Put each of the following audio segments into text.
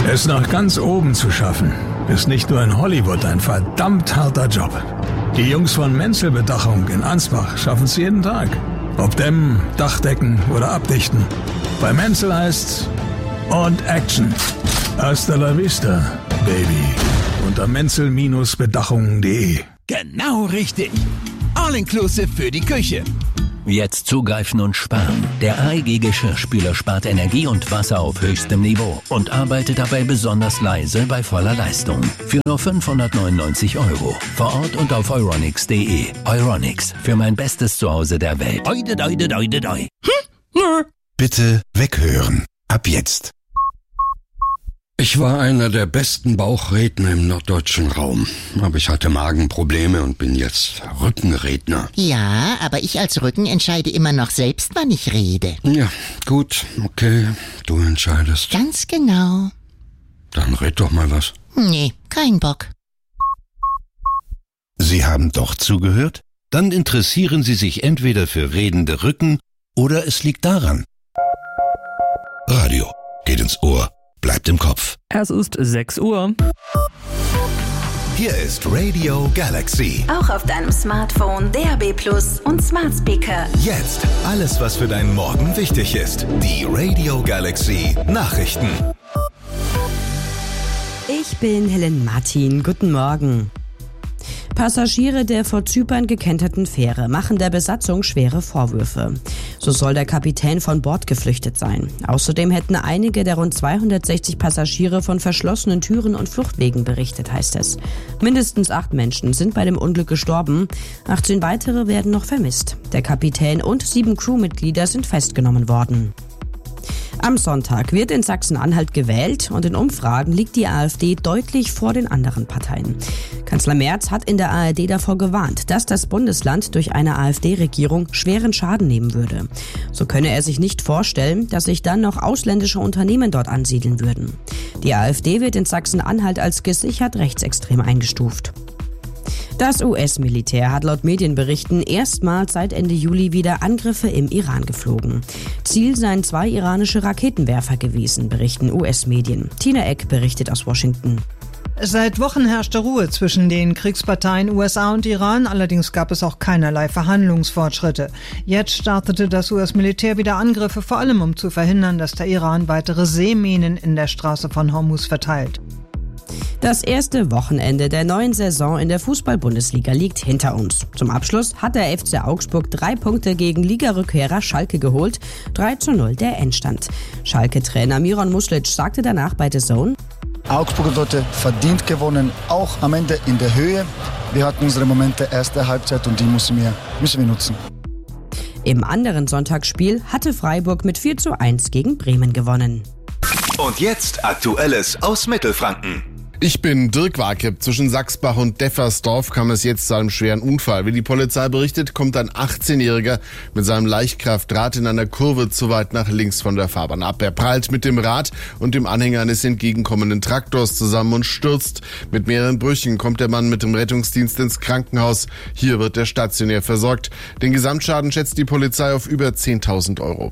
Es nach ganz oben zu schaffen, ist nicht nur in Hollywood ein verdammt harter Job. Die Jungs von Menzel Bedachung in Ansbach schaffen es jeden Tag. Ob dämmen, Dachdecken oder abdichten. Bei Menzel heißt's und Action. Hasta la vista, Baby. Unter menzel-bedachungen.de. Genau richtig. All-inclusive für die Küche. Jetzt zugreifen und sparen. Der AEG Geschirrspüler spart Energie und Wasser auf höchstem Niveau und arbeitet dabei besonders leise bei voller Leistung. Für nur 599 €. Vor Ort und auf euronics.de. Euronics, für mein bestes Zuhause der Welt. Oide, oide, oide, oide. Bitte weghören. Ab jetzt. Ich war einer der besten Bauchredner im norddeutschen Raum. Aber ich hatte Magenprobleme und bin jetzt Rückenredner. Ja, aber ich als Rücken entscheide immer noch selbst, wann ich rede. Ja, gut, okay, du entscheidest. Ganz genau. Dann red doch mal was. Nee, kein Bock. Sie haben doch zugehört? Dann interessieren Sie sich entweder für redende Rücken oder es liegt daran. Radio geht ins Ohr, bleibt im Kopf. Es ist 6 Uhr. Hier ist Radio Galaxy. Auch auf deinem Smartphone, DAB+ und Smart Speaker. Jetzt alles, was für deinen Morgen wichtig ist. Die Radio Galaxy Nachrichten. Ich bin Helen Martin. Guten Morgen. Passagiere der vor Zypern gekenterten Fähre machen der Besatzung schwere Vorwürfe. So soll der Kapitän von Bord geflüchtet sein. Außerdem hätten einige der rund 260 Passagiere von verschlossenen Türen und Fluchtwegen berichtet, heißt es. Mindestens 8 Menschen sind bei dem Unglück gestorben. 18 weitere werden noch vermisst. Der Kapitän und 7 Crewmitglieder sind festgenommen worden. Am Sonntag wird in Sachsen-Anhalt gewählt und in Umfragen liegt die AfD deutlich vor den anderen Parteien. Kanzler Merz hat in der ARD davor gewarnt, dass das Bundesland durch eine AfD-Regierung schweren Schaden nehmen würde. So könne er sich nicht vorstellen, dass sich dann noch ausländische Unternehmen dort ansiedeln würden. Die AfD wird in Sachsen-Anhalt als gesichert rechtsextrem eingestuft. Das US-Militär hat laut Medienberichten erstmals seit Ende Juli wieder Angriffe im Iran geflogen. Ziel seien 2 iranische Raketenwerfer gewesen, berichten US-Medien. Tina Eck berichtet aus Washington. Seit Wochen herrschte Ruhe zwischen den Kriegsparteien USA und Iran, allerdings gab es auch keinerlei Verhandlungsfortschritte. Jetzt startete das US-Militär wieder Angriffe, vor allem um zu verhindern, dass der Iran weitere Seeminen in der Straße von Hormuz verteilt. Das erste Wochenende der neuen Saison in der Fußball-Bundesliga liegt hinter uns. Zum Abschluss hat der FC Augsburg 3 Punkte gegen Ligarückkehrer Schalke geholt. 3:0 der Endstand. Schalke-Trainer Miron Muslic sagte danach bei The Zone: Augsburg hat heute verdient gewonnen, auch am Ende in der Höhe. Wir hatten unsere Momente erste Halbzeit und die müssen wir nutzen. Im anderen Sonntagsspiel hatte Freiburg mit 4:1 gegen Bremen gewonnen. Und jetzt Aktuelles aus Mittelfranken. Ich bin Dirk Warkepp. Zwischen Sachsbach und Deffersdorf kam es jetzt zu einem schweren Unfall. Wie die Polizei berichtet, kommt ein 18-Jähriger mit seinem Leichtkraftrad in einer Kurve zu weit nach links von der Fahrbahn ab. Er prallt mit dem Rad und dem Anhänger eines entgegenkommenden Traktors zusammen und stürzt. Mit mehreren Brüchen kommt der Mann mit dem Rettungsdienst ins Krankenhaus. Hier wird er stationär versorgt. Den Gesamtschaden schätzt die Polizei auf über 10.000 €.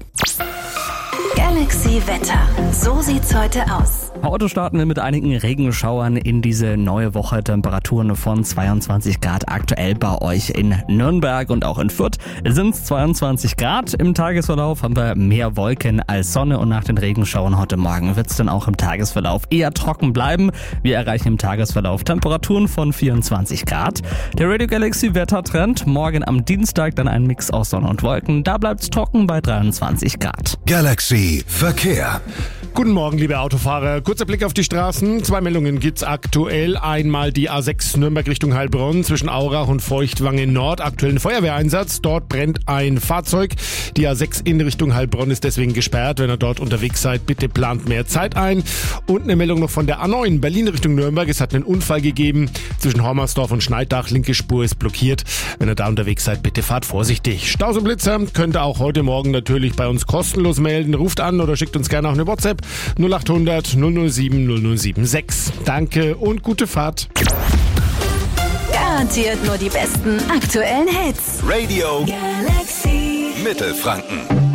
Galaxy Wetter. So sieht's heute aus. Heute starten wir mit einigen Regenschauern in diese neue Woche. Temperaturen von 22 Grad aktuell bei euch in Nürnberg und auch in Fürth sind es 22 Grad. Im Tagesverlauf haben wir mehr Wolken als Sonne und nach den Regenschauern heute Morgen wird es dann auch im Tagesverlauf eher trocken bleiben. Wir erreichen im Tagesverlauf Temperaturen von 24 Grad. Der Radio Galaxy Wettertrend morgen am Dienstag dann ein Mix aus Sonne und Wolken. Da bleibt es trocken bei 23 Grad. Galaxy Verkehr. Guten Morgen, liebe Autofahrer. Kurzer Blick auf die Straßen. 2 Meldungen gibt's aktuell. Einmal die A6 Nürnberg Richtung Heilbronn zwischen Aurach und Feuchtwangen Nord. Aktuellen Feuerwehreinsatz. Dort brennt ein Fahrzeug. Die A6 in Richtung Heilbronn ist deswegen gesperrt. Wenn ihr dort unterwegs seid, bitte plant mehr Zeit ein. Und eine Meldung noch von der A9 Berlin Richtung Nürnberg. Es hat einen Unfall gegeben zwischen Hormersdorf und Schneidach. Linke Spur ist blockiert. Wenn ihr da unterwegs seid, bitte fahrt vorsichtig. Staus und Blitzer könnt ihr auch heute Morgen natürlich bei uns kostenlos melden. Ruft an oder schickt uns gerne auch eine WhatsApp. 0800 007 0076. Danke und gute Fahrt. Garantiert nur die besten aktuellen Hits. Radio Galaxy Mittelfranken.